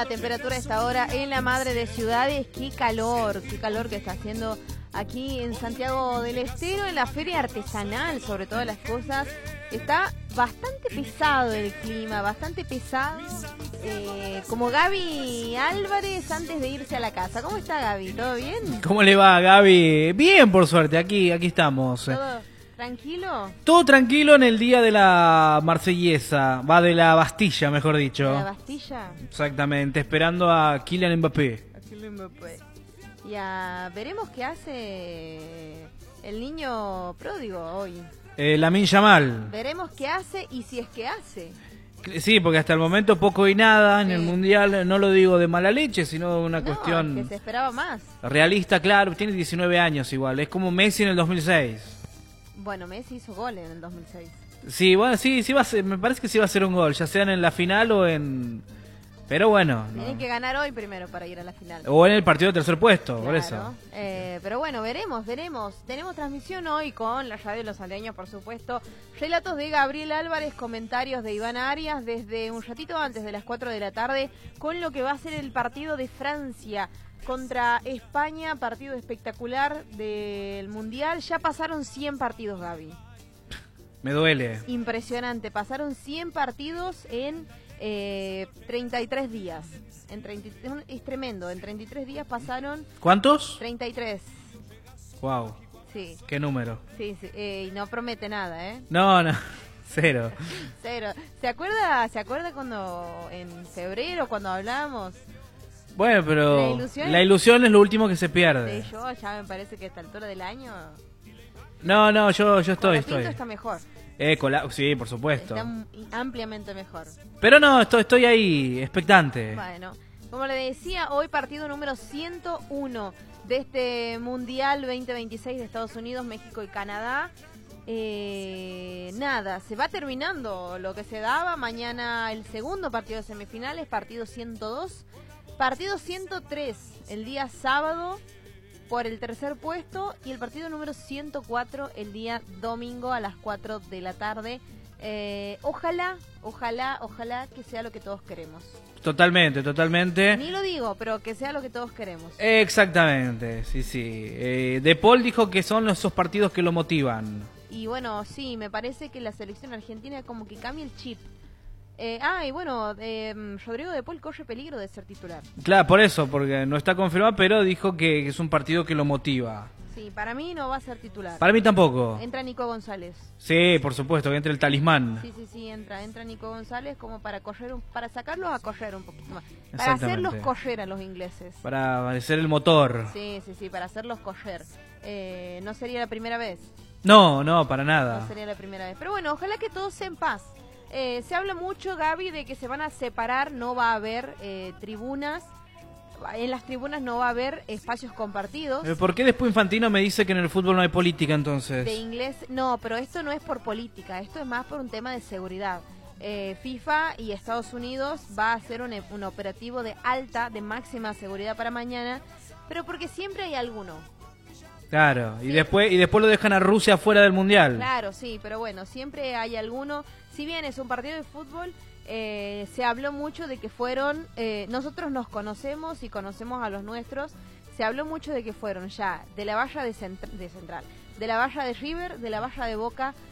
la temperatura a esta hora en la Madre de Ciudades. Qué calor que está haciendo aquí en Santiago del Estero, en la feria artesanal, sobre todas las cosas. Está bastante pesado el clima, bastante pesado. Como Gaby Álvarez antes de irse a la casa. ¿Cómo está, Gaby? ¿Todo bien? ¿Cómo le va, Gaby? Bien, por suerte, aquí estamos. ¿Todo tranquilo? Todo tranquilo en el día de la Marsellesa, va de la Bastilla, mejor dicho. ¿De la Bastilla? Exactamente, esperando a Kylian Mbappé. Ya veremos qué hace el niño pródigo hoy. Lamine Yamal. Veremos qué hace y si es que hace. Sí, porque hasta el momento poco y nada en Sí. el Mundial, no lo digo de mala leche, sino una cuestión que se esperaba más. realista, claro, tiene 19 años igual, es como Messi en el 2006. Bueno, Messi hizo gol en el 2006. Sí, bueno, sí va a ser, me parece que sí va a ser un gol, ya sea en la final o en... Pero bueno, Tienen no. que ganar hoy primero para ir a la final. O en el partido de tercer puesto, por Claro. eso. Pero bueno, veremos. Tenemos transmisión hoy con la radio de los aldeños, por supuesto. Relatos de Gabriel Álvarez, comentarios de Iván Arias desde un ratito antes de las 4 de la tarde, con lo que va a ser el partido de Francia contra España, partido espectacular del Mundial. Ya pasaron 100 partidos, Gaby. Me duele. Impresionante, pasaron 100 partidos en 33 días. Es tremendo, en 33 días pasaron ¿Cuántos? 33. Wow, Sí, qué número. sí, y no promete nada, ¿eh? No, cero. Cero. ¿Se acuerda cuando en febrero, cuando hablábamos? Bueno, pero La ilusión es lo último que se De pierde. yo, ya me parece que a esta altura del año... No, yo estoy. Colapinto está mejor. Sí, por supuesto. Está ampliamente mejor. Pero no, estoy ahí, expectante. Bueno, como le decía, hoy partido número 101 de este Mundial 2026 de Estados Unidos, México y Canadá. Nada, se va terminando lo que se daba. Mañana el segundo partido de semifinales, partido 102. Partido 103 el día sábado por el tercer puesto y el partido número 104 el día domingo a las 4 de la tarde. Ojalá que sea lo que todos queremos. Totalmente. Ni lo digo, pero que sea lo que todos queremos. Exactamente, sí. De Paul dijo que son esos partidos que lo motivan. Y bueno, sí, me parece que la selección argentina como que cambia el chip. Rodrigo de Paul corre peligro de ser titular. Claro, por eso, porque no está confirmado, pero dijo que es un partido que lo motiva. Sí, para mí no va a ser titular. Para mí tampoco. Entra Nico González. Sí, por supuesto, que entre el talismán. Sí, entra Nico González como para para sacarlos a correr un poquito más. Para Exactamente. hacerlos correr a los ingleses. Para ser el motor. Sí, para hacerlos correr. No sería la primera vez. No, para No nada. sería la primera vez. Pero bueno, ojalá que todo sea en paz. Se habla mucho, Gaby, de que se van a separar, no va a haber tribunas. En las tribunas no va a haber espacios compartidos. ¿Por qué después Infantino me dice que en el fútbol no hay política entonces? De inglés, no, pero esto no es por política, esto es más por un tema de seguridad. FIFA y Estados Unidos va a hacer un operativo de máxima seguridad para mañana, pero porque siempre hay alguno. Claro, Sí. y después lo dejan a Rusia fuera del Mundial. Claro, sí, pero bueno, siempre hay alguno. Si bien es un partido de fútbol, se habló mucho de que fueron, nosotros nos conocemos y conocemos a los nuestros, se habló mucho de que fueron ya de la valla de Central, de la valla de River, de la valla de Boca,